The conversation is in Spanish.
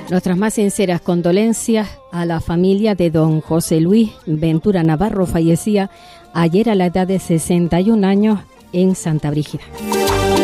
Nuestras más sinceras condolencias a la familia de don José Luis Ventura Navarro, fallecía ayer a la edad de 61 años en Santa Brígida.